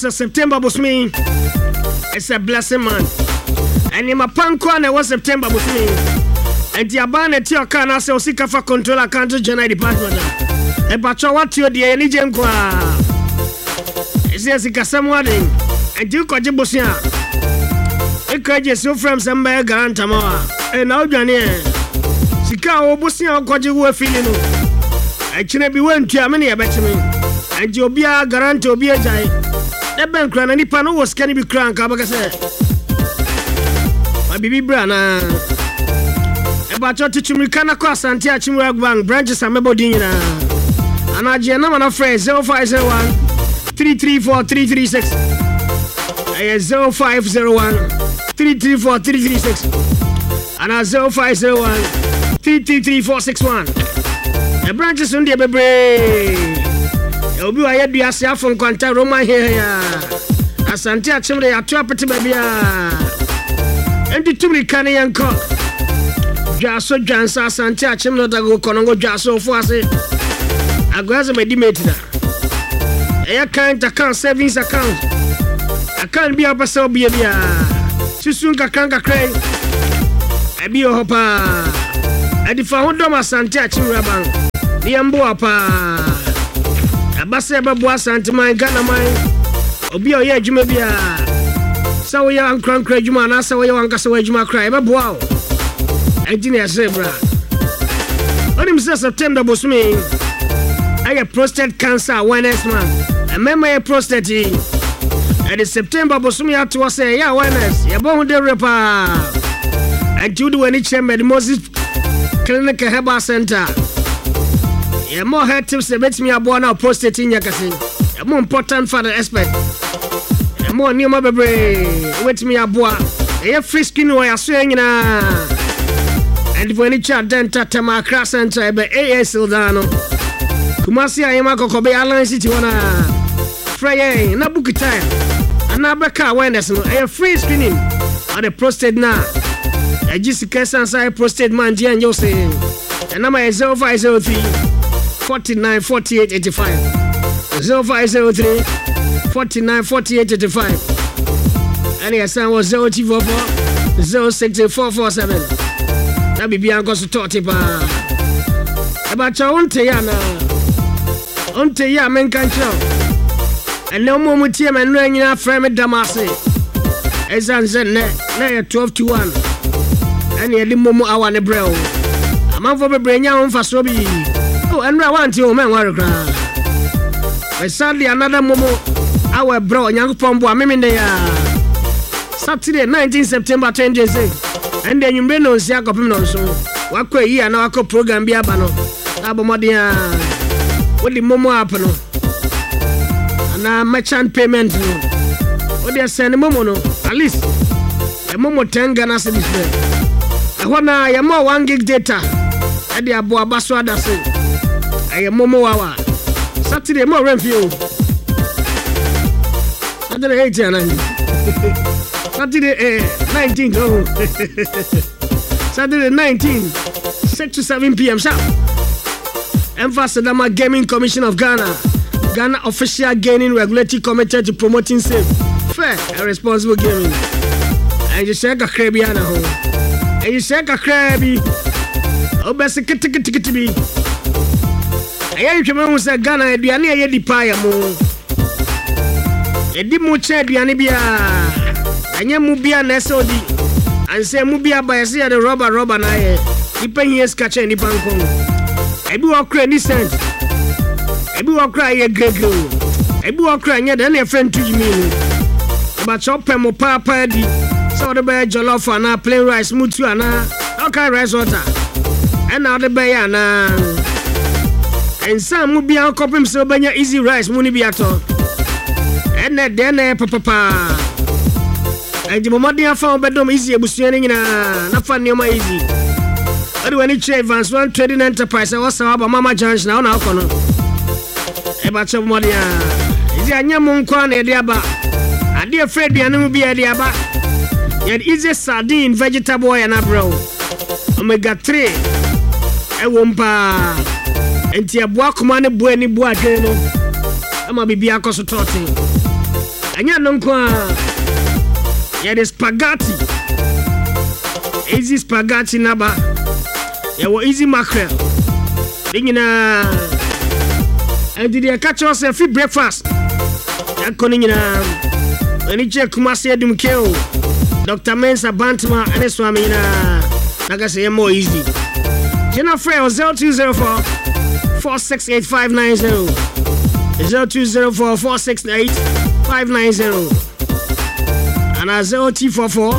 September was me. It's a blessing, man. And in my panko, and it was September was me. And the abandoned to your car, I say, Osika for control, I can't do general department. And but what you the any jemqua. It says, someone, and you got your busia. It could just so from some bag and Tama. And now, Johnny, Sika, Busia, got you were feeling. I shouldn't be one to many, I bet me. And you'll be a guarantee to be a giant. The bank ran any panel was can be crank, I said. My baby Brana. About your teaching me can across and teach him bank branches and Mabodina. And I get number of phrase 0501 334 336. 0501 334 336. And 0501 333 461. The branches on the baby. Obi wa yedu ase afon kwanta Roma here asante achimre ya to apete babia enti tumri kan yanko dwaso dwansa asante achimre dago konongo dwaso fo ase agwaze medimate da eya kan savings account bi apasa obi bia susun kakranka krai abi ohopa adifa hodom asante achimre ban niambo apa Abase babua santiman Ghana man obi oye adwuma bia sa wo ya ankran adwuma na sa wo ya wankasa wo adwuma kra e babua o engineer zebra onim se September bosumi aye prostate cancer awareness man emema prostate and September bosumi ato say ya awareness ya bo de repa and you do any chamber the Moses Clinic Herbal Center. Yeah, more head tips about me about now prostate in your casting. More important for the expert. More new mobile wait me about a free skin where you're swinging. And when it's a dental Tamakra Center by A.S. Sildano. Kumasi, I am a Kobe Alliance City. Frey, Nabuki time. And Nabaka awareness, a free screening on the prostate now. A Jessica Sansai prostate man, Jan Jose. And number is 0503. 49 48 85 0503 49 48 85 and your son was 0244 064447 that be beyond go to talk about your own tayana on taya men can show and no more with him and running out frame damasi as answer na 12 to 1 and you momo awane bro among for brenya on for sobi. Oh, and I want you, man. I sadly another momo. Our bro, young Pombo, I'm in the Saturday, 19 September 26. And then you may know Siakopino. So, what way here now? I could program be abano. Abamodia. What the momo happen? And merchant payment. What they are sending momo, at least a momo 10 Ghana cedis. I want a more 1 gig data. And the Abu Abaswa does it. I am Momo Wawa. Saturday more rent for you. Saturday 18. Saturday 19. Oh. Saturday 19. 6 to 7 p.m. sharp. Emphasis Dama Gaming Commission of Ghana. Ghana official gaming regulatory committed to promoting safe, fair, and responsible gaming. And you say a crabby and a home. And you say a crabby. Oh, best a ticket to be. I am say Ghana aduane aye di pa ya mo edi mo che aduane bia anya mu bia na se odi anse mu bia ba se the rubber na ye ipa hie skache ni pankon ebi wo kra ni cent ebi wo kra ye grego ebi wo kra nya na friend to me ba chop mo papa di so the be jollof na plain rice mutu ana okay rice water and now the be ana and some will be our copy so banya easy rice money be at all. And then papa. And the moment I found bedroom easy bushing in a not funny easy. I do any trade advance one trading enterprise. I was about Mama John's now. About your money. Is there any monkwan a diaba? I dear Fred, the animal be a diaba. Yet is a sardine vegetable and a bro. Omega 3. A wumpa. Enti abua kuma ne bua ni bua dwe no ama bibia koso tote anya no kwa ya the spaghetti easy spaghetti naba ya wo easy mackerel dingina and the catch us a free breakfast akoni nyina ani che Kumasi adum keo Dr. Mensa Bantma and Swami na naga say more easy Jenna Frey 0204 468 0204 468 590 and 0244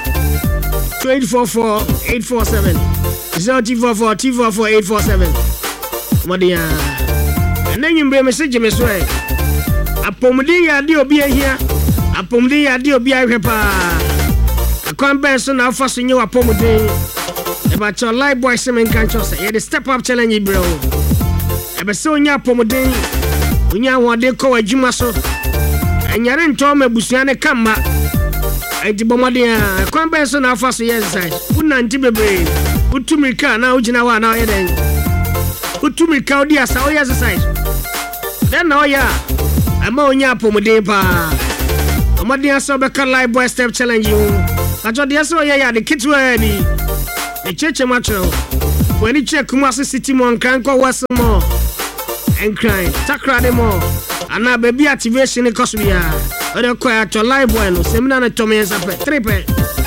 244 847 0244 244 847 Modia and then you bring message me swear apomdi ya di obi ahia apomdi ya di obi ahwepa akwan ben so na afa so nye apomdi about your live boy semen kan chose ya the step up challenge bro ebe so nya apomdi unya wode ko adwuma so anyare nto ma busua ne kama enti bomode a akwan ben so na afa so exercise unanti bebre utumika na ugina wa na yeden utumika odi asa o exercise then no ya ama onya apomde pa omade aso be ka live boy step challenge you ajo de aso ya the kitwa ni e cheche matro when you check Kumasi City mon kan ko wasmo and cry takra de mo ana baby activation e kosbia o de ko ato live boy no semina na tomenza pe triple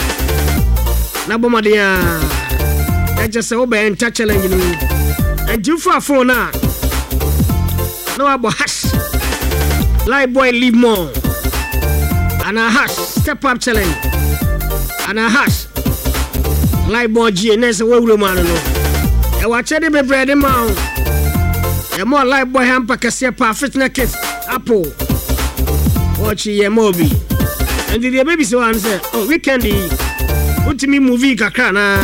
na bomade ya e just o be enter challenge ni and you for phone na no abo hash live boy leave more and a hash step up challenge and a hash live boy GNS we man no e wa chede be bread ma e mo live boy hampa kase pa fitness kit apple watch ye mobi and the baby so am say oh weekend ultimi movie kakra na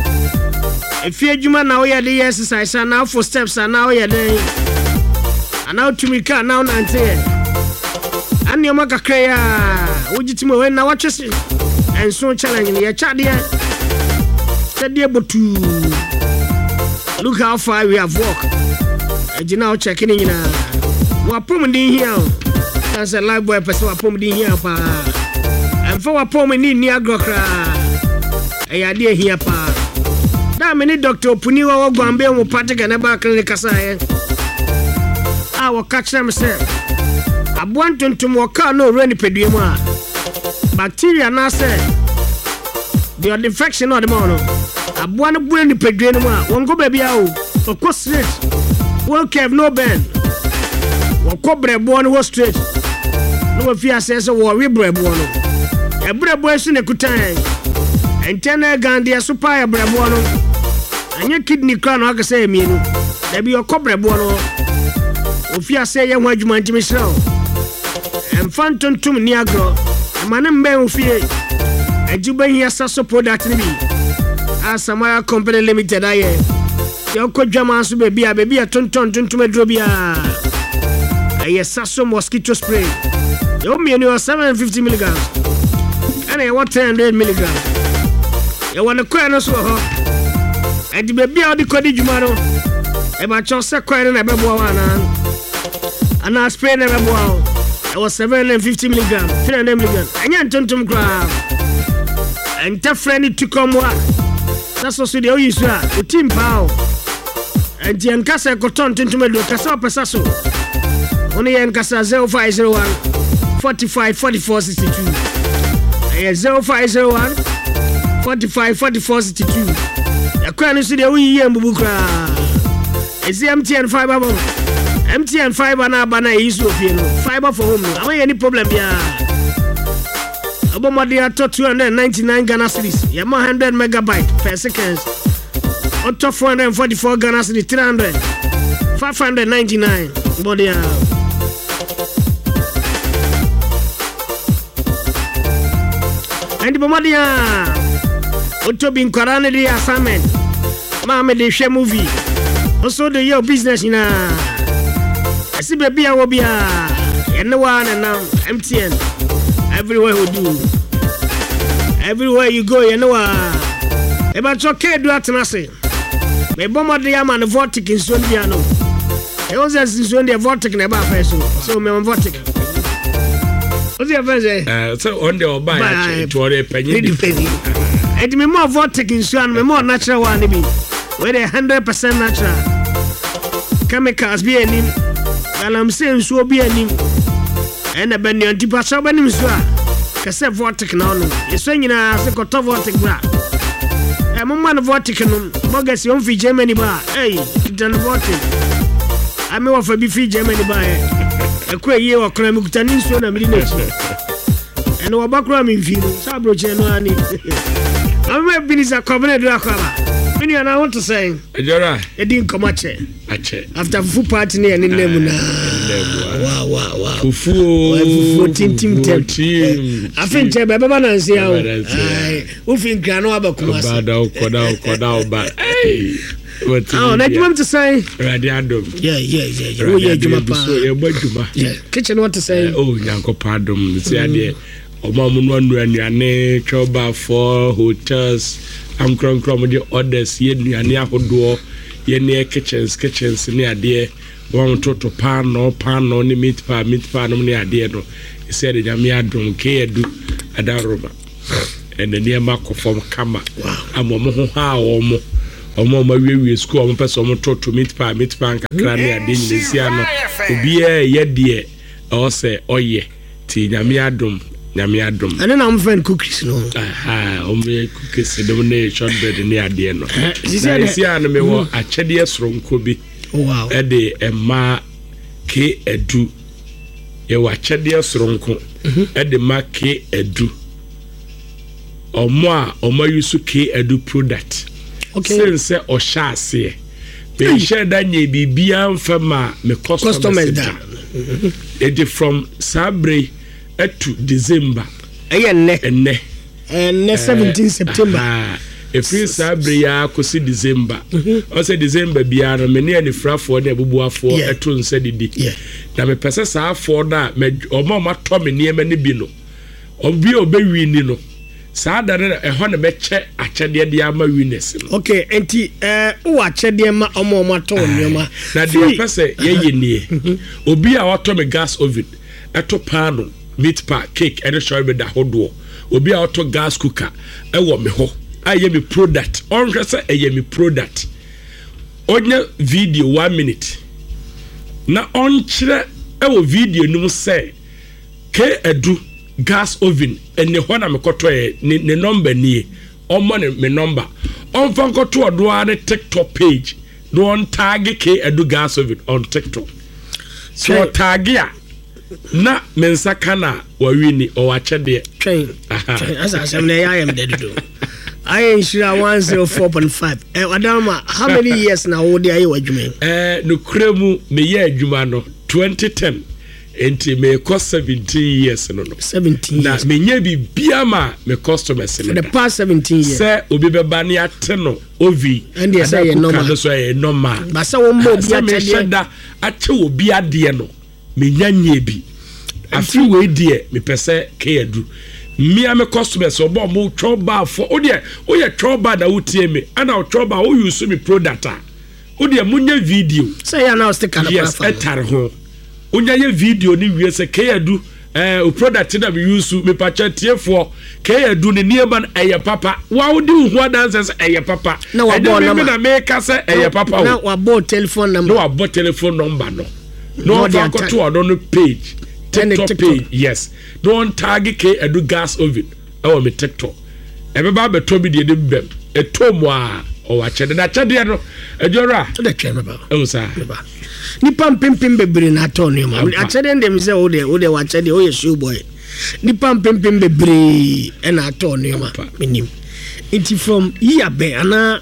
e fi adwuma na we dey exercise na for steps na we dey and now to me car now nante and you make a cry ujitimo we na watch and so challenge ya chade steady able to look how far we have walked and you now checking in wa pom din here as a live boy person wa pom din here pa and for wa pom ni ni agrokra e ya dey here pa da me ni doctor opuni wa gwambe mo patika na ba clinic asa I catch them say I want to walk out no rainy pedima bacteria na say the infection of the mono I want to bring the pedima won't go baby out of course straight won't have no bend won't go bread one was straight no fear says a worry bread one a bread boy in a kutan and 10 gandia super bread one and your kidney crown I can say me there be your cobra one Ofia say ya wadwuma ntimi sraw emfanton tum ni agro manem ben ofie ajuba hia saso product ni bi Asamaya Company Limited aye ya kodwama so be bia tonton tuntum adro bia aye saso mosquito spray yo me ni 750 mg and I want 100 mg ya wana kwa no so ho edi be bia odi kodi dwuma no e ba chose kwa na be bo wana and I spray never wow. It was 750 milligram, 300 milligram. And you don't grab. And tell friend to come work. That's what they use. The team power. And the Ankasa Coton to me do Casa Pesaso. Only Ankasa 0501 45 44 62. 0501 45 44 62. The crown is the way Bubuka. It's the MTN fiber. MTN fiber na bana is fiber for home. Am any problem ya? Abomadi ato 299 Ghana cedis. Ya 100 megabyte per second. Auto 444 Ghana cedis 300. 599. Body and bomadi auto bin kwarane di assignment. Ma me de share movie. Also the your business na I see baby I will be anyone and now MTN everywhere we do everywhere you go you know about your kid do at nase me bomba de am and vortic in Sondiano it was as in the vortic na ba person so me vortic What's your friend? So on the buy to order penny. And me more vortex in Swan, me more natural one be. Where 100% natural. Chemicals be any. And I'm saying so be any. And a benny on tipa so benim so. Kase vortex now no. You say you na se koto vortex bra. E mo man vortex no. Bogus you fi Germany ba. Hey, dan vortex. I me wa fa bi fi Germany ba. E ko ye wa kra mi kutani so na mi na chi. And wa bakra mi fi no. Sa bro che no ani. I'm been is a covenant drama. Many and I want to say, Jora, it didn't come at after full party near in Lemuna. Wow. Fufu, team. I think Babana is here. I think Granoa Kodao, but oh, I want to say, Radiado. Yeah. Kitchen what to say? Oh, Yanko Pardon, the idea. Omamunwa nnuane choba for hotels amkronkrom de orders ye nnuane ahodo ye ne kitchens ne ade won toto pan no ne meat pie no ne ade no he said nyame adom ke edu adaroba and the near mark from kama amomo ho ha omo ma wiwie school omo pese omo toto meat pie kakra ne ade ni sia no obi ye de o se oye ti nyame adom and then I'm friend cookies no cookies domination bread ni ade no see an me wo achede sronko bi wow e de ema ke edu ye wa achede sronko e de ma ke edu omo yusu ke edu product sense o sha ase be share da nye bibia mfama me customers da it from Sabre to December. And 17 September. If you Sabre ya kosi December. Also December biara me ne fra for na bubu afo eto nse didi. Na me pese sa afo na me omo ma to me ne ne bi no. Obi obewi ni no. Sa da na ho na me che achede de ama winness no. Okay, enti o achede ma omo ma to nyoma. Na de pese ye nie. Obi a wato me gas oven eto pano meat pie cake and show me da hodo obi a auto gas cooker e wo me ho aye me product on hwese aye me product onya video 1 minute na on kire e wo video num say ke edu gas oven ene ho na me koto ne number nie on money me number on fan koto odo a TikTok page no on tag ke edu gas oven on TikTok so tag ya na mensa kana wa wini o achede train as I am dead do I insure 104.5 Adama how many years now wo dey ayi wadwuma no kremu me ye adwuma no 2010 enti me cost 17 years no 17 na me nya bibia ma me customers for the past 17 years say obi beba ne ate no ovi and they say normal so normal but say wo mo bi ate da ate obi ade no me nyanye bi afi we die me pese ke adu me am customers obo mo choba for ode o ye choba da wutie me ana o choba o use me product a ode munya video say ya now stick on yes etare ho unya ye video ni wie se ke adu o product na me use me pacha tiefo ke adu ne nieba na eye papa wa odi hu dancers eye papa na wa bo na me ka se eye papa na wa bo telephone number no wa bo telephone number no fa go to on page TikTok page yes don't tag ke edu gas oven e me TikTok e be ba beto bi de bem e to mo a o wa chede na chede no ejora de chede ba o sa ni pam bebre na to no ma a chede ndem se o de wa chede o ye shoe boy ni pam bebre e na to no ma minim it from year be ana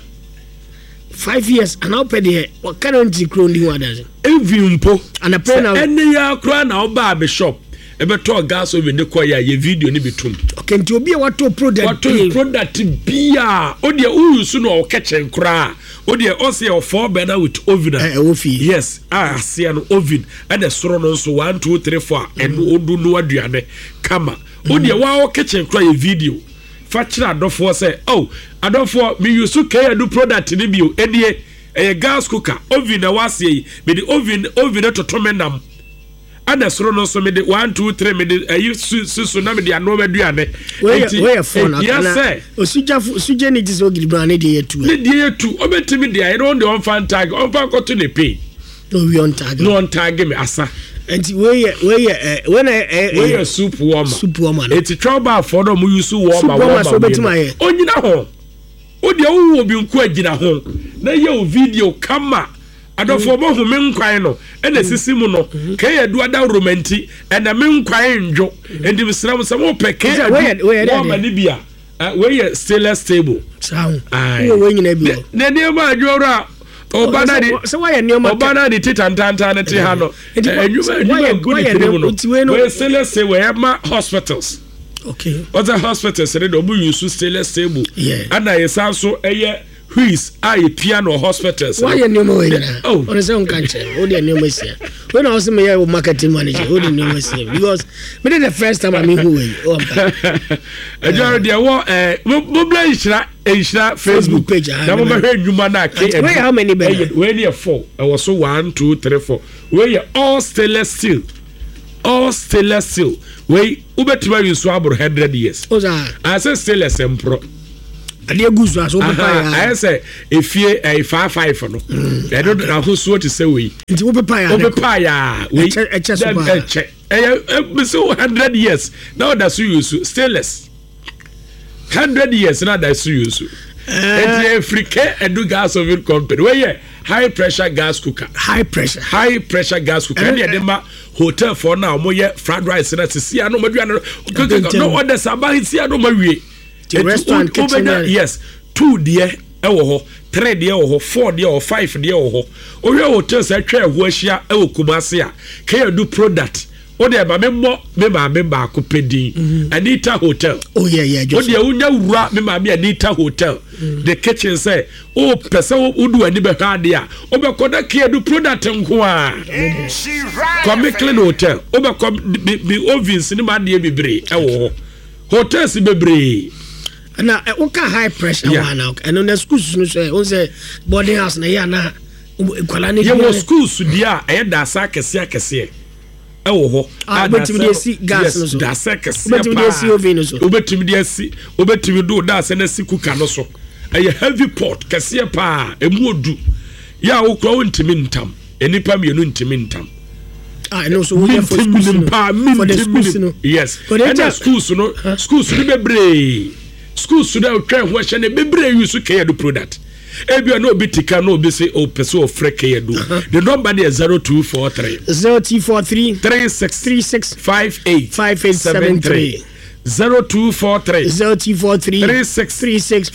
5 years and now pay the what currently crowning what does evimpo and a pen any ya kra na oba be shop e be to gas over the koya ye video ni bitum okay nti obi what to product bia o de use no o kitchen kra o de o say o 4 burner with oven yes see an oven and the soro no so 1 2 3 4 and odu no aduane kama o de wa o kitchen kra ye video fachira adofo say oh adofo me use ke do product ni bio edie gas cooker oven na wase me the oven to tomenam ada soro no so me de 1 2 3 me de so na me de ano aduane we phone akana osuje ni jiso gidibra ne de yetu ne de yetu obetimi de I don't on fan tag on fan ko to ne pay no we on tag me asa enti we soup warmer enti trouble for no mu use warmer so betima onyina ho o de wo bi nko agina ho na ye video kama adofo mo hu me nkwan no ena sisi mu no ka ye du ada romanti ena me nkwan njo endi misra mo se mo peke wo ma ni bia we ye stainless table sound we nyina bi ne ma adwora obana di titantanta na ti ha no enwuma gudi we stainless table we ma hospitals. Okay. What's a hospital said the obu use stainless table. Yeah. And I so whois piano hospitals. Why you know oh, on his own country. What do you know here? When I was a marketing manager, what do you know here? Because maybe the first time I mean who I already Facebook page. Where how many bed? Where near 4. I was so 1 2 3 4. Where you all stainless steel. All stainless steel. We ubetima use abro 100 years. I say stainless empro. Ade gusu aso pepa ya. I say efie 55 no. I don't know who so to say we. Nti wo pepa ya. Wo pepa ya. We eche so ba. Eche. So 100 years. Now that's you use stainless. 100 years now that's you use. It's Africa and gas oven company. Where high pressure gas cooker. High pressure gas cooker. And the hotel for now mo ye fried rice na see no maduane no order saba see no mawie. The restaurant kitchen. Yes. 2 there ewo ho, 3 there ewo ho, 4 there or 5 there ewo ho. Owe hotel say twa ho ahia ewo Kumasi a. Can do product. O de ba me ba ko pedin Anita Hotel. Oh yeah o de unya wura me ma me Anita Hotel. The kitchen say o pese wo du ani be hwa de a o be koda ke do product nko a come clean hotel o be come be ovens ni ma de bebre ewo hotels bebre na o ka high pressure one now and on the schools no say on say boarding house na ya na kwala ni ye schools dia e da sa kese ewo ho obetimi si gas no so da sekese obetimi si oven no so obetimi do da se na si cooker no so a heavy pot kese pa emu odu ya wo kro ntimi ntam enipa me enu ntimi ntam no so we for the schools no yes and schools no bebre schools no twa ho hye ne bebre use care do product ebia no bitika no be say o person of freke do the number is 0243 36 5873 0243 36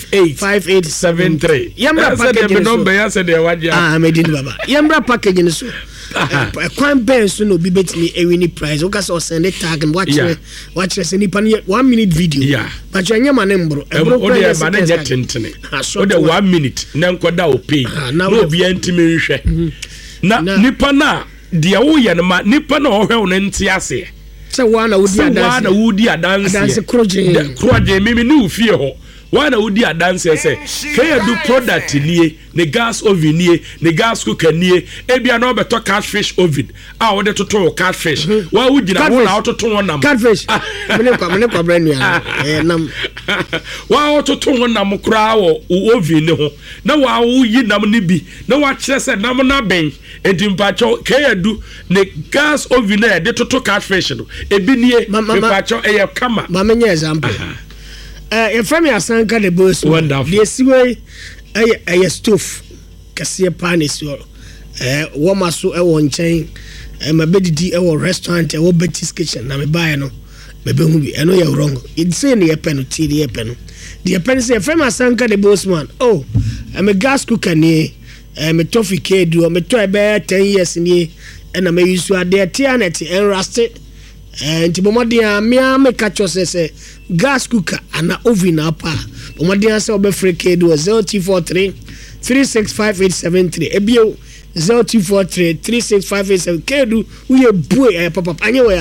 5873 yamba package the number ya say the waja medin baba yamba package no so kwan ben so no bi betimi ewini price o ka so send tag and watch say ni pan 1 minute video but you nyama ne mbro o de ba na je tentene o de 1 minute na nkoda o pay no bi antime nhwe na nipa na de wo ye ma nipa na o hwe wo nti ase se wana wudi adanse kroje mimi ni ufie ho wana wudi adanse se kaya do product ne gas oven ne gas cooker ebia na obeto catfish oven wo de toto catfish wa wugina wo na toto wonam catfish mene kwa brand new nam wa toto wonam kra wo oven ne ho na wa wuyi nam ne bi na wa kire se nam na ben edimpacho kaya do ne gas oven na de toto catfish no ebi nie pacho kama mamenye example if I'm a sanka the boss wonderful this way a stove kase pan is warm so e won chain my bedidi e won restaurant e won Betty's kitchen na me buy no me be hu bi e no you wrong it say na ye pen ti the pen the pen say if I'm a sanka the boss man I'm a gas cooker ni me toffee ke do me to e be 10 years ni e na me use ade tianet and rusted and bomodia me catch us say gas cooker and oven apa bomodia say obe freke do 0243 365873 ebio 0243 365873 kedu uye boy papa anye we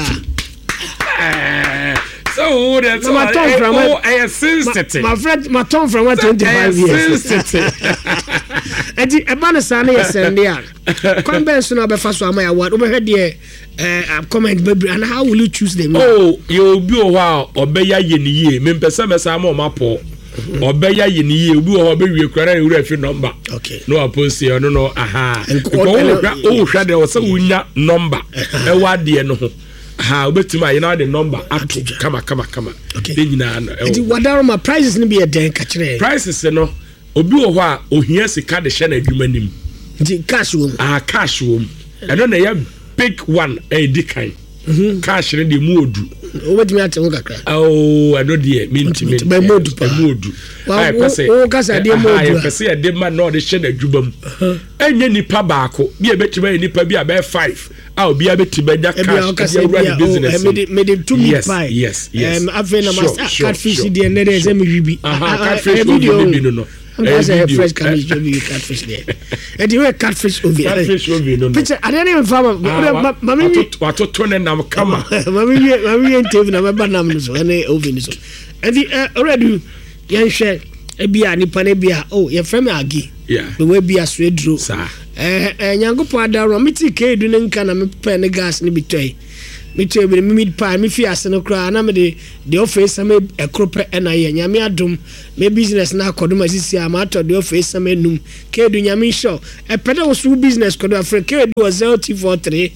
so that's my tongue from I sensitive my friend my tongue from 25 years enti eba no sa na yesende a kwan ben so na be fa so amaya award obe hwe comment baby and how will you choose them? Oh, you be o wa obeya ye ni ye me mpesa mesa ma o mapo obeya ye ni ye obi o be wie kwara ewura fi number. Okay. No apost here no aha. Oh hwa de o se wunya number e wa de no ho. Ha obetima ye na the number ato kama. De nyina no. Enti wadaro ma prices ni be e den ka kire. Prices no obi o ho a ohia sika de hye na adwuma nim. Enti cash wo. Cash wo. E no na ya big one dikan. Cash re de mu odu. Obetimi ate wo kakra. Oh, I know the mint. Be modu. I pese. O kasa de modu. I pese e de man no de hye na adwuma mu. Enye nipa baako, bi e betimi nipa bi a be 5. Ah, obi a betimi nya cash e run business. Me de 2 meat pie. Yes. Afi na master catfish de na de zemi bibi. Catfish bibi no. That's a fresh catfish there. And you catfish over there. Catfish over no. Picture, I don't even farm. Mami, what to turn and come. Mami, and Tevin, I'm a banana, so any over this. And the already, young share, a beer, Nipanebia, oh, your friend Agi. Yeah. The way be a straight drew. Sir. And young Pada, Romiti K, doing can a pen a gas in betray. Me tell me meat pie me fias no cry na me the office am a crop and I nyame adom me business na kodum asisi am ato the office am enum ke do nyame show e peda was business kodo africa do 0T43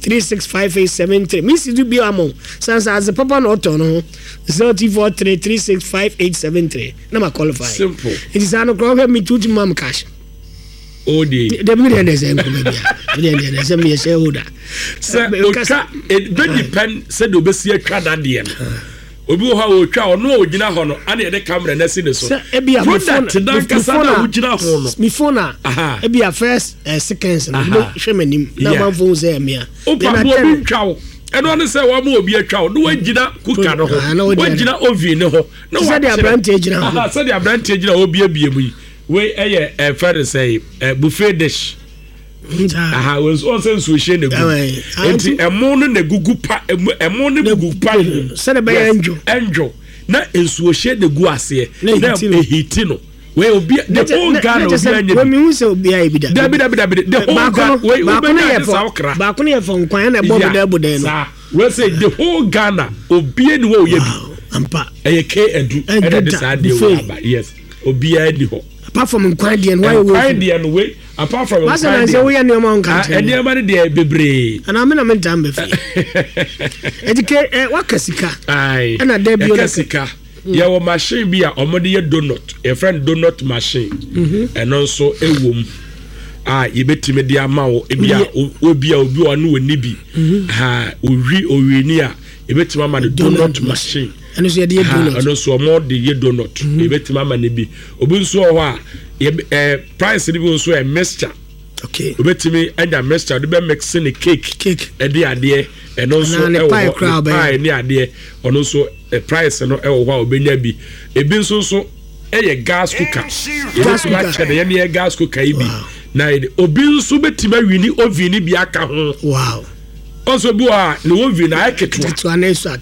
365873 me si do bi amo sans as papa no to no 0T43 365873 na ma qualify simple it is an crop me to mam cash. Oh, the millionaires and millionaires and me shareholder. Sir, it be depend said to be see a Canadian. Obi ho wo twa ono ogina ho no ane de camera na si ne so. Ebi a product dan kasa na ogina ho no. Mi phone a ebi a first seconds na hwemanim na man phone say me a. Opa bo bi twa wo. Eno ne say wo ma obi atwa wo. No wagina kuka no ho. Wagina oven ne ho. No say the advantage na ho. Say the advantage na obi abie mu yi. We fair say buffet dish. Was also so she ne gu. Enti emo no na gugu pa emo no gugu pa. Say the enjo. Na ensuo she de gu ase. Na ehiti no. We obi the whole Ghana obi anya. We me say obi ayi bi da. Dabi the whole Ghana we ba ko na fon kwan na bobo da bodo no. We say the whole Ghana obi ani wo ye bi. Ampa. Eye ke edu. Ede decide we yes. Obi ani ho. Apart from Quadian, why we apart from we are no more country. And near there bebre. And I'm in a mental educate what Cassica. Aye, and a debut Cassica. Your machine be a omodi donut, a friend donut machine, and also a womb. You bet me dear Mao, Obia, Obu, and Nibi. We near. You bet Mamma the donut machine. And so the donut. And also more the donut. You bet Mamma Nibi. Obunso price even so a mixture. Okay. You bet me and a mixture. The be mixing a cake. A dear, and also a pie crowd near there. And also a price and wow, Benyabi. A bin so a gas cooker. Gas cooker. The gas cooker. Now, Obinso bet me really ovini biaka. Wow. Also bua no ovi na aketo to anesa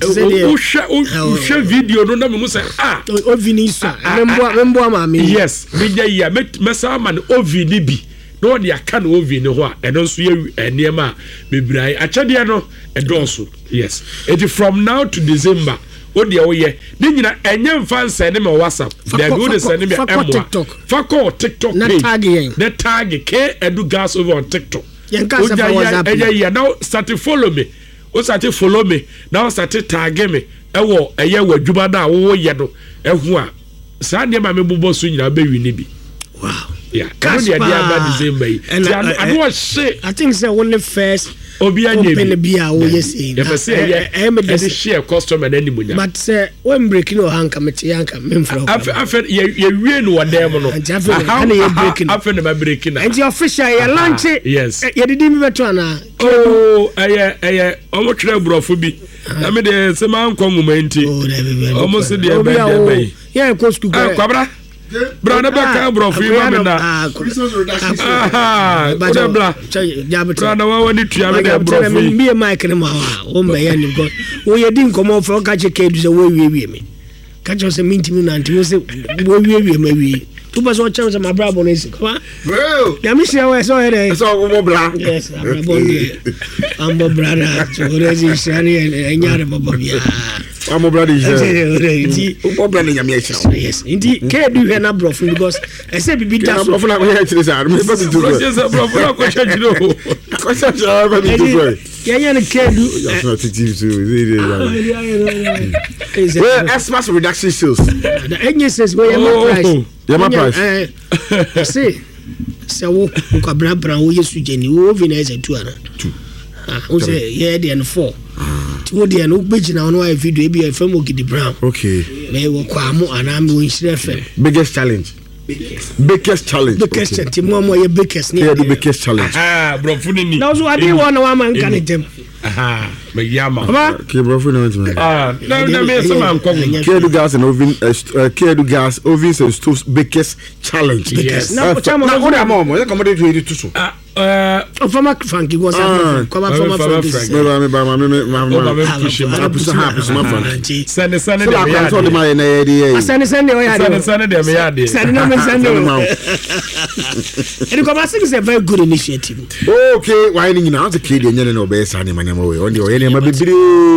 o hwe video no na me say ovi ni so membo ma me yes meja ya mesa ma no ovi ni bi no de aka no ovi ni ho a eno so ye enema bebrai achade no edonso yes it from now to December o de wo ye ni nyina enye mfa nse ne me WhatsApp they go dey send me TikTok TikTok na tag K Edu Gas over on TikTok. Now start to follow me. O start to follow me. Now start to tag me. Ewo eye wadwuma na wo ye do. Ehu a saa de ma me bobo so nyina be wi ni bi. Wow. Yeah. Can you dey December yi. I don't say I think say one the first obi anya bi. Bia wo yes say. The first say share customer na nimunya. But say when breaking no hanka meti hanka memfro. Afen ye wie no wadem no. Ana ye breaking. Afen na breaking. And your official ye launch. Yes. Ye did me beto ana. Oh, omo tire brofo bi. Na me de se man kwa nguma nti. Omo se de be de be. Yeah, go school. Kwabra. Brother baka brofo ma me na. Bra. Brother wa wani tuya me de brofo. Me mic ne ma o me ya ni go. Wo ye din komo fro ka che ke du se wo wie me. Ka che se minti mi na nti wo se wo wie me wi. two person chance my brother is come Bro. ya me share we so here So go bra. yes I'm brother so rezi shani enyare baba bia I'm brother is. Inti Ubo brother nyame acha. yes inti ke do here na bro because I say bibi da so I'm na go here chire sa. Me pass to go. Yes, bro, na ko cha jiro. Ko cha cha ba mi to go. ya ya ke do That's not TV too. Well, Xmas reduction sales. the enye says we my price Yeah, my price. See so ko bra wo yesu jeni wo vinaize 2 ana 2 wo say yeah dey and 4 wo dey and wo gbegina on why video e bi e fam Ogidi Brown Okay. me wo kwa mo ana me wo nhire fam Biggest challenge. Biggest challenge. biggest mo ye biggest Yeah, the biggest challenge. Bro, funini. now so I dey one man kan dem Me yama. Okay, bro, for now. Na me some am come. Kedu gas and oven Kedu gas ovens and stoves biggest challenge. Yes. Now, Na what am I? You come to it too. Farmer Frankie was Farmer Frankie. Me Send so I told him I na dey. Send o ya dey. Send dem ya dey. Send na me send o. And come asking is a very good initiative. Okay, why ni na the kid yen no be sa ni manyama we. On the yen ma bibiri.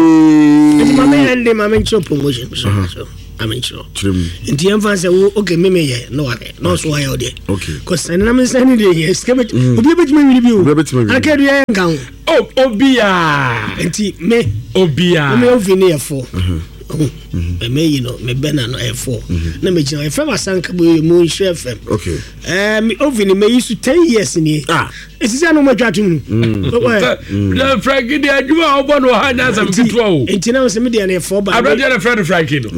Mama and promotion so. I'm in sure. In the enfant say okay me no no so why there. Okay. Cause na me send dey here skebet obi bet me review. I can do yan kan. Oh, Obia. Enti me Obia. Me ovini e 4. Me you know me bena no e 4. Na me jina e fam asanka boy mu share fam. Okay. Me ovini me used to 10 years ni. It's is no ma twatum. Na Frankie dey adwuma obo no ha na sam kitwa o. Enti na se me dey na 4 ba. Abra dey na friend Frankie no.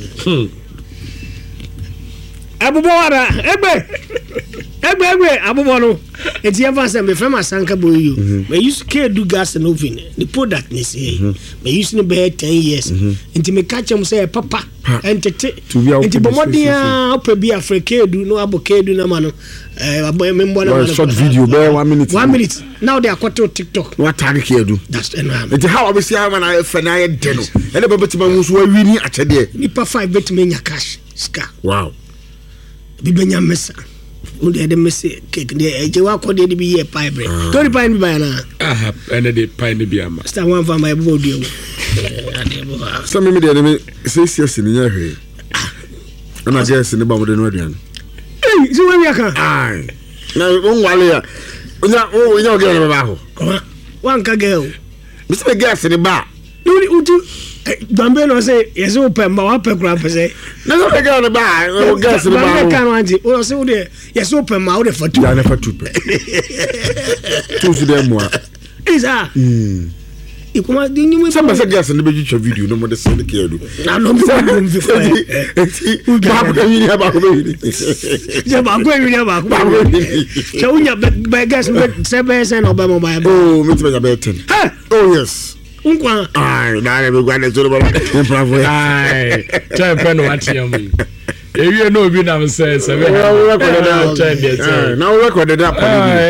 Abubawara egbe abubo no enti ever say me from asanka boy you me use care do gas and oven the product ni say me use no be 10 years enti me catch am say papa entete enti bomodia opebi africa do no aboke do na ma no me mbona short video be 1 minute. 1 minute now they are quote TikTok what tag care do that's enough enti how we see how na fena ye de no ene bebetima nso wa wini achede nipa 5 bet me nya cash ska wow bibenya mesa undi ade mese cake de eje wa ko de bi ye pie bread tori pie bi ba na ene de pie ne bi ama star one van my body o ade bo so me de me say ni nya hwe ana guess ni ba mo de no aduan so we aka ai na won wale ya onya oge na ba ho wan ka girl me say guess ni ba uti Bambe no say yes open ma wa pekura pese na so be girl ba o guess ni ba Bambe kan wanti o say o de yes open ma o de fatu ya na fatu pe tu su de mo isa ikuma di ni mo sama say guess ni be jicho video no mo de say ke do na no mo fi ko ba ko ni ba ko be je ba ko ni ba ko je unya be guess se be se no ba mo ba oh me ti be 10 oh yes unkwa ai na le gwa ne zoro ba bravo ai tell pen what you mean ewie no obi na say se be na we record that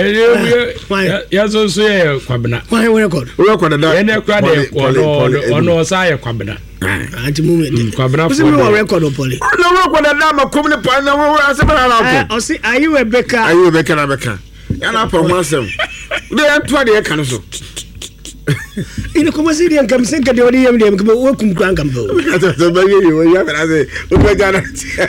ya so so ye kwabena why we record that ene kwa de ono sa ye kwabena anti movement kwabena for we record o poli no record that ma kom ne pa na we asebana na ko o say are you a baker na beka ya na pa ho asem de anto de ka no so ina kuma sai da kam sen ka da wani yam da kuma o kum kan kan ba to ba yi wo ya fara se o ba jana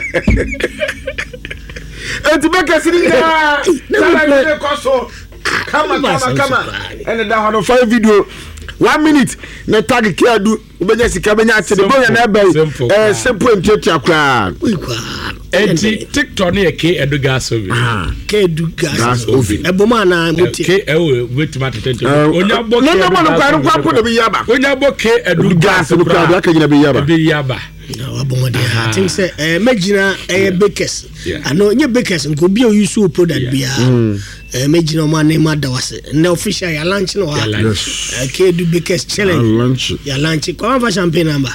enti beka siringa sala ne ko so kama ene da hono 5 video 1 minute na tag kia du ubenya sika benya atede boya na bai simple ntete akwa enti TikTok ne ke edu gas oven ke edu gas oven eboma na muti ke ewe wetima tete onya bo no no kwa ko do bi yaba onya bo ke edu gas no kwa aka gina bi yaba no aboma de I think say magina bakers ano nye bakers nko bi o use product bia magina ma na ma da wase na official ya launch no ha ke edu bakers challenge ya launch kwa va champagne number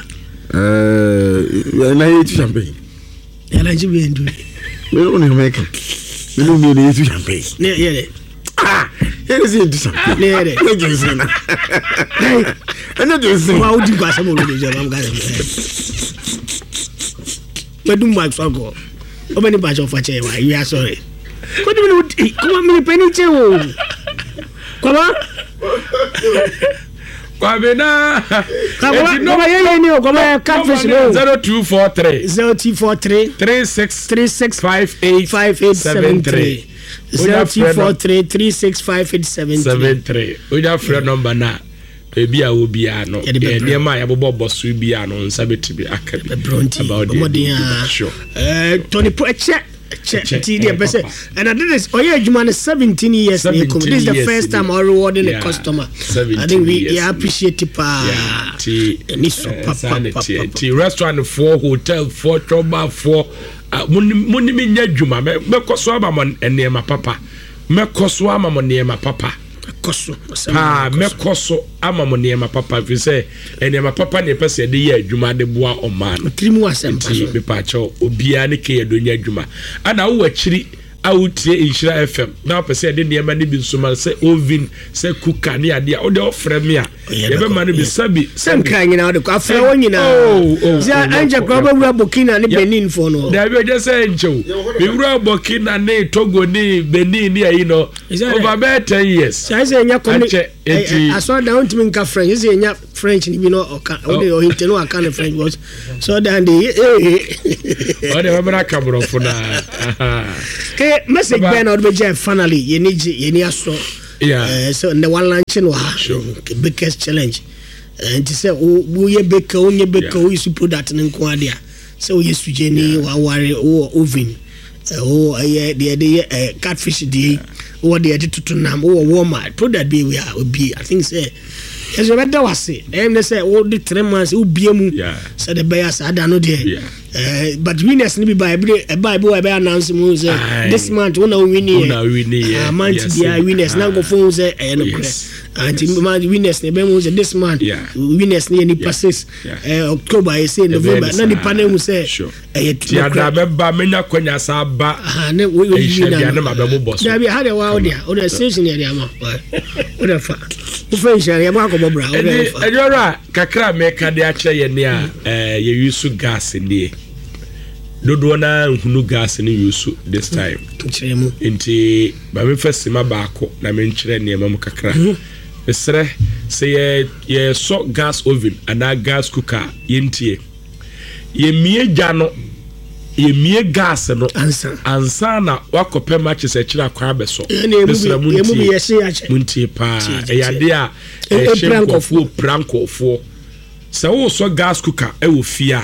na yi champagne ya launch bi ndu we don't make no me ni yi champagne ne yele here is it champagne ne yele ne jinsi na ene jinsi wa udi kwa samu lo je mam ga medum ma so go Obani bacho for che wa. You are sorry. What do you mean? Come on, me penny che o. Come on. Kwabena. Come on, come on, catfish 0243 3658 0343 Oja friend number na ebi a obi a no e ma ya bobo boso bi a no nsa betibi akabi about the sure Tony check TD person and I did this Juma 17 years this is the first time I rewarding a customer. I think we appreciate it restaurant 4 hotel 4 choba 4 muni mi nya dwuma me koso ama mon enema papa me koso ama mon enema papa me koso ama mon enema papa fi say enema papa ne pese de ye adwuma de boa o man trimu asempa so be pa cho obia ne ke do nya adwuma ana wo akiri out Inshira FM na pese de ne ma ne bi nsoma se ovin se kuka ne ade o de ofre me a ye be ma ne bi sabi sem kan nyina o de afra wonyina ja anja kwa wura Burkina ne Benin for no da bi je say nchew bi wura Burkina ne Togo ne Benin ne ayi no over about 10 years sai say nya community aso da untimi nka French say nya French ni bi no o ka o de o inteno aka ne French was so dan de o de mabra kabro funa message ben or be finally you need aso so the one launching the biggest challenge and to say we ye baker onye baker we support that nko ade a so we suje ni wa ware o oven the catfish dey what they to tunam o warm product be we be I think say yes we better was say they say all the 3 months we be mu so the buyers I don't know there but winners ni be Bible we be announce mu say this month we no win month dia winners now go phone say and winners ne be mu say this month winners ni passes October I say November na ni panel mu say ya da be ba menya kwanya sa ba na we winner na ma be mu boss da be how the wow there o the station area ma o the fa o fa share ma ko bobra o the fa ejora kakra me ka de a kire ye ne a ye use gas nie dodo na nhunu gas ni use this time kiremu nti ba me fasima ba ko na me nkire ne ma mu kakra esre se ye so gas oven and gas cooker yentie ye mie gano ye mie gas no ansa na wakope matches e kira kwa beso esre muntie pa e yade a shenkofo prankofo se wo so gas cooker e wo fia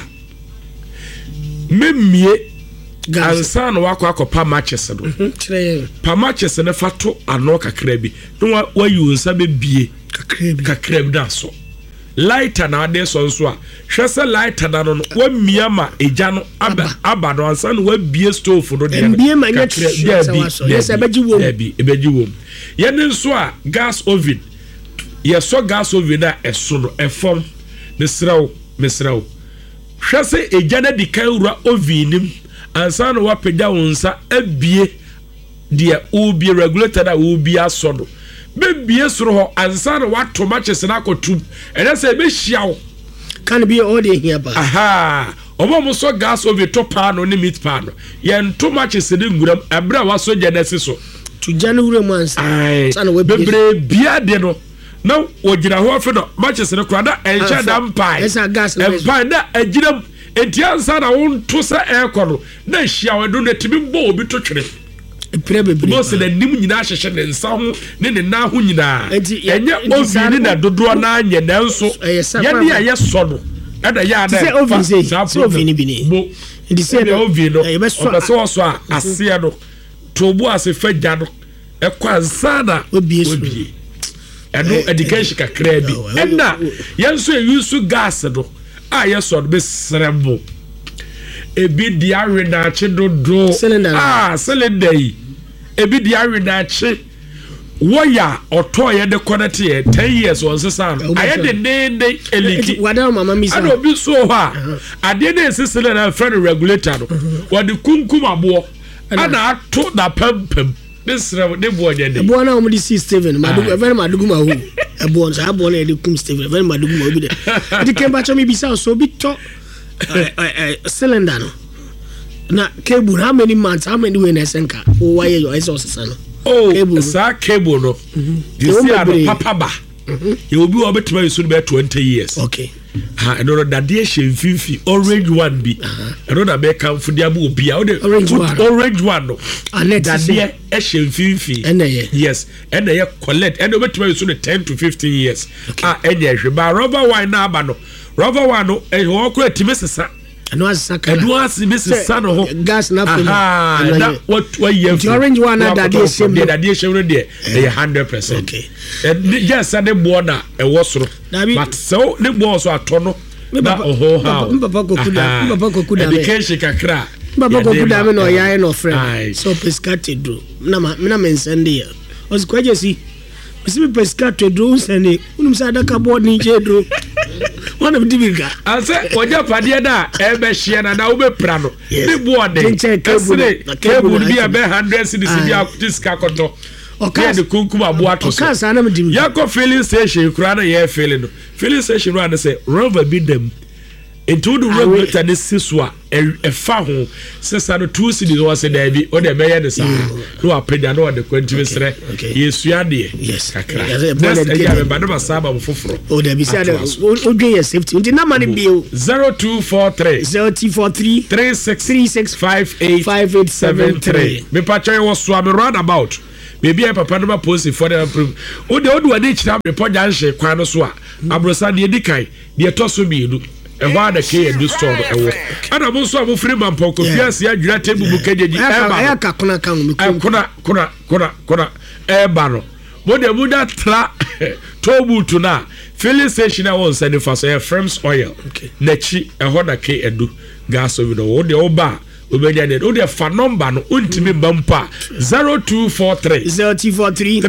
memie ansa na wakopa matches no pa matches ne fato ano kakra bi no wa yunsa be bie kakra bi da so lighter na ade so nso a hwese lighter na no wa miama eja no aba no ansa na wa bie stove no de bie manya yes ebeji wom ye ne nso a gas oven ye so gas oven na eso no efom ne mesraw hwese eja na dikan wura oven nim ansa na wa peda wonsa abie de obi regulator da obi aso no bebie soro ho ansa na wa to matches na akotum ene se be hia can be all day here ba aha omo so gas oven to pan no ni meat pan no ye to matches de nguram abra wa so jenesi so to january months sana we bebre bia de no na wogina ho afi no matches ne kwada enche da mpai esa gas mpai na agiram entiansa na won to sa ekoro na hia we do na timi bo obi to twere bo se da nim nyina hyehye ne nsa ho ne na ho nyina enye ovini na dodo na anye na nso ye ne ya so no ada ya da se ovini bi ni bo ndi se no ovino e so so a ase no tobo ase fagya no ekwa nsana obi eno education kakra bi enna yenso use gas no a yeso be serembo ebi di awe na ache dodo cylinder yi ebi di awe na ache woya oto ye de connect ye 10 years on sesa no aye de nende eliki wada mama misa ado bi so ha ade de cylinder na friend regulator no wadi kunkum abo ana ato na pempem this de bo je de ebo na omdi see Steven madugu very madugu ma hu ebo so abo na de kum Steven very madugu ma obi de di kemba cho mi bisa so bi to cylinder no na cable how many months how many when esenka o why your resources no cable sa cable no you see papa ba you obi obetima yusu be 20 years okay no that dey shemfifi orange one be no na be kan fudi abu obi orange one no that dey shemfifi yes and dey collect and obetima yusu 10 to 15 years enye hwe ba rubber wine na aba no rubber one no e wo ko etime sesa no asaka no Mrs. Sano gas na na what you the orange one that dey shame that dey shame no dey 100% okay yes and the border e wosoro but so the boss so atono na papa kokuda education kakra papa kokuda me no ya no friend so pescate do na me sende ya osikwaje si misibi pescate do sende unum sa daka board ni jedro one of divika ase oja pade da e be hie na ube prano ni board cable bi a be 100 cedis bi a diska koto okay the kunkum abo ato so okasa na me dim yakọ filling station kura na ye filling no filling station ro na say rover bi dem into the regulator this siswa e fa ho sesa no 2 cedis was there bi o de be ye de sa no apeda no de kwantimi sere yesua de kakra ya be ba saba foforo o de bi say o dwe ye safety unti na mani bi 0243 3658 me pacha yo so am run about maybe a papa no post for the o de ade chira report janhye kwan no so a abrosa de dikai de toso bi edu e wa da ke edu store no ewo ana mo so am free man poko fiase adwira table bu kejeji e ba ya ka kona kan mi kuna e ba no mo de mu da tra tobu to na filling station I won send for say frames oil na chi e ho da ke edu gas over the wo de oba obenya de o de fa number no untimi bampa 0243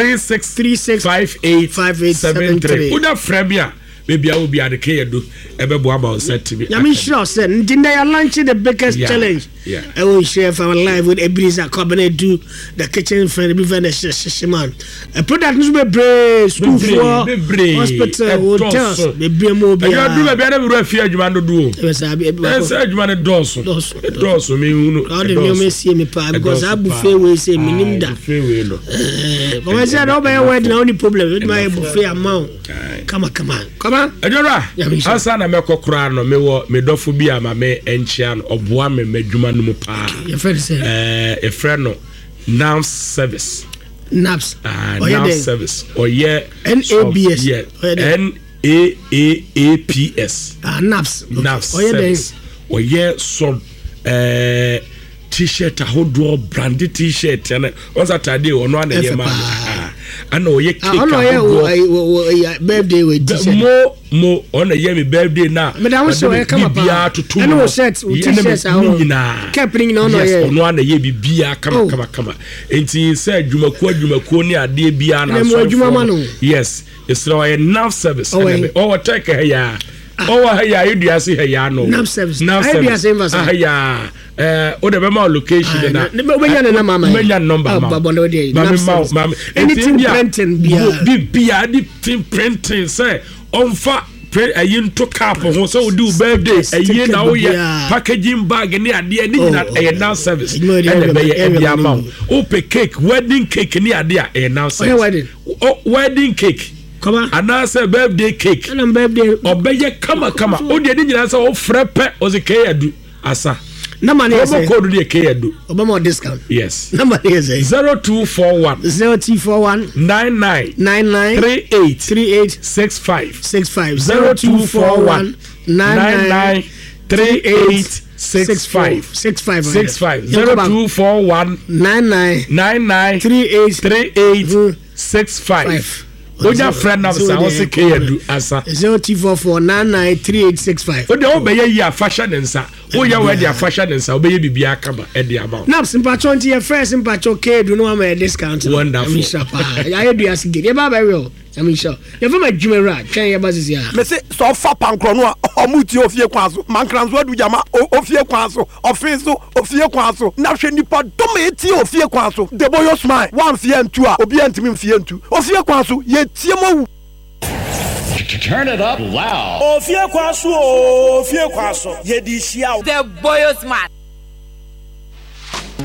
3658 uda frabia maybe I will be at the Kedu Ebebo about set to me. I'm sure, sir. Didn't they launch the biggest challenge? Yeah. I will share for our live with Ebenezer Company do the kitchen for the man. A product is be brave, school for hospital, hotels, the BMO. I do a better refuge man to do. Yes, I be man Dawson. Dawson, me, how do you see me? Because I buffet will say minimum that. But I said, oh, my word, the only problem with my buffet amount. Come on. Ejora asa na mekokora no me dofo bi ama me enchia no oboa me madwuma no mu pa your friend say a friend no NAPS service NAPS service or NABS NAPS service or some t-shirt ahodo branded t-shirt and what's that idea or no na yema and no ye cake birthday with t-shirt mo on a yemi birthday now but I was so come up and no shirt t-shirts are keeping no yes no na ye bibia kama enti say dwumakuo ni ade bia na so yes it's no a NAPS service or take ya you see here no NAPS service o de be ma location na menya number anything printing bia the printing say on fa ayin to cap ho so do birthday ayin na wo ye packaging bag ni ade ni na NAPS service and be ye amount o pe cake wedding cake ni ade a NAPS service wedding cake and I say birthday cake and birthday obeye kama o de ni nyina say o frepe o ze ke adu asa na mani say code de ke adu obama discount yes na mani say 0241 99 38 65 0241 99 38 65 0241 99 38 65 Oja friend na say won ke yadu asa 0244993865 o de o be ye fashion nsa o ye we de fashion nsa o be ye bibia kama e de amount na simpatcho nti ye first simpatcho ke do no am discount wonderful ya ye do asige ye ba ba we o I'm sure ye fa ma dwumera twen ye ba sisi a me say so fa pankro no omuti ofie kwanso mankranzo adu jama ofie kwanso ofenso ofie kwanso na hwe nipa dom eti ofie kwanso de boyo smile one fie ntu a obi antimi mfie ntu ofie kwanso ye tie mo. Turn it up loud. Ofie kwaso ye di hia. The boyo smart.